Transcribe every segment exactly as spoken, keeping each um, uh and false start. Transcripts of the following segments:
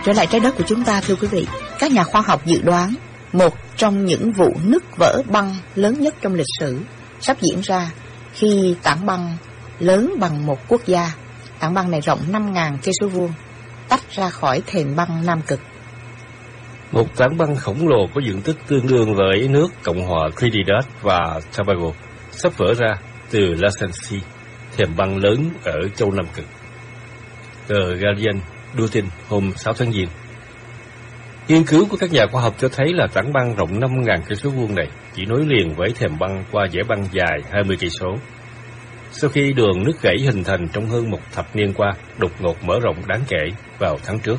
Trở lại trái đất của chúng ta, thưa quý vị, các nhà khoa học dự đoán một trong những vụ nứt vỡ băng lớn nhất trong lịch sử sắp diễn ra khi tảng băng lớn bằng một quốc gia, tảng băng này rộng năm nghìn cây số vuông, tách ra khỏi thềm băng Nam Cực. Một tảng băng khổng lồ có diện tích tương đương với nước Cộng hòa Trinidad và Tobago sắp vỡ ra từ Larsen C, thềm băng lớn ở châu Nam Cực. The Guardian đưa tin hôm sáu tháng Giêng. Nghiên cứu của các nhà khoa học cho thấy là tảng băng rộng năm nghìn cây số vuông này chỉ nối liền với thềm băng qua dải băng dài hai mươi cây số. Sau khi đường nứt gãy hình thành trong hơn một thập niên qua, đột ngột mở rộng đáng kể vào tháng trước.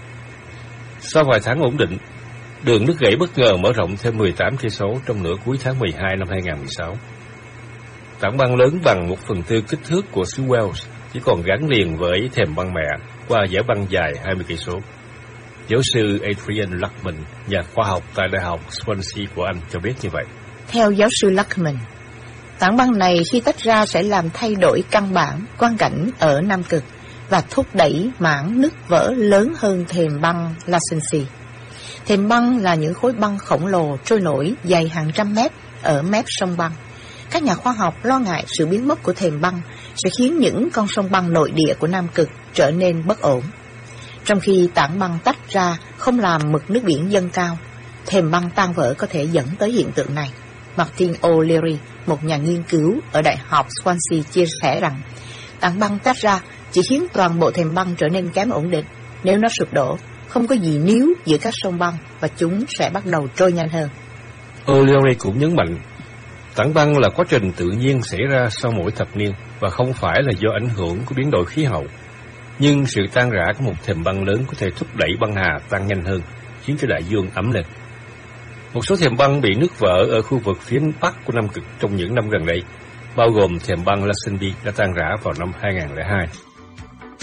Sau vài tháng ổn định, đường nứt gãy bất ngờ mở rộng thêm mười tám cây số trong nửa cuối tháng mười hai năm hai nghìn không trăm mười sáu. Tảng băng lớn bằng một phần tư kích thước của xứ Wales chỉ còn gắn liền với thềm băng mẹ qua dải băng dài hai mươi cây số. Giáo sư Adrian Luckman, nhà khoa học tại Đại học Swansea của Anh cho biết như vậy. Theo giáo sư Luckman, tảng băng này khi tách ra sẽ làm thay đổi căn bản quang cảnh ở Nam Cực và thúc đẩy mảng nứt vỡ lớn hơn thềm băng Larsen C. Thềm băng là những khối băng khổng lồ trôi nổi dài hàng trăm mét ở mép sông băng. Các nhà khoa học lo ngại sự biến mất của thềm băng sẽ khiến những con sông băng nội địa của Nam Cực trở nên bất ổn. Trong khi tảng băng tách ra không làm mực nước biển dâng cao, thềm băng tan vỡ có thể dẫn tới hiện tượng này. Martin O'Leary, một nhà nghiên cứu ở Đại học Swansea, chia sẻ rằng tảng băng tách ra chỉ khiến toàn bộ thềm băng trở nên kém ổn định. Nếu nó sụp đổ, không có gì níu giữa các sông băng và chúng sẽ bắt đầu trôi nhanh hơn. O'Leary cũng nhấn mạnh, tảng băng là quá trình tự nhiên xảy ra sau mỗi thập niên và không phải là do ảnh hưởng của biến đổi khí hậu. Nhưng sự tan rã của một thềm băng lớn có thể thúc đẩy băng hà tan nhanh hơn, khiến cho đại dương ấm lên. Một số thềm băng bị nứt vỡ ở khu vực phía bắc của Nam Cực trong những năm gần đây, bao gồm thềm băng Larsen B đã tan rã vào năm hai nghìn không trăm lẻ hai.